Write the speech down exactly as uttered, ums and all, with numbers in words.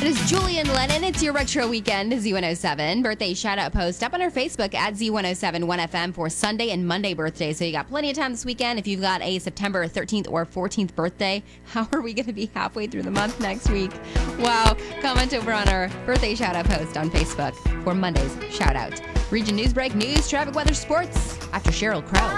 It is Julian Lennon. It's your retro weekend, Z one oh seven. Birthday shout out post up on our Facebook at Z one oh seven one F M for Sunday and Monday birthdays. So you got plenty of time this weekend. If you've got a September thirteenth or fourteenth birthday, how are we going to be halfway through the month next week? Wow. Comment over on our birthday shout out post on Facebook for Monday's shout out. Region Newsbreak, news, traffic, weather, sports after Cheryl Crow.